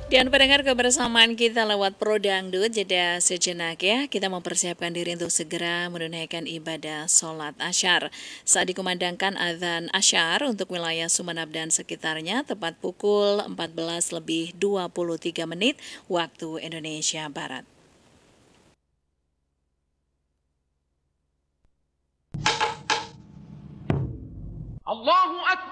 Dan pendengar kebersamaan kita lewat Pro Dangdut, jeda sejenak ya. Kita mempersiapkan diri untuk segera menunaikan ibadah sholat asyar. Saat dikumandangkan azan asyar untuk wilayah Sumeneb dan sekitarnya, tepat pukul 14:23 waktu Indonesia Barat. Allahu Akbar.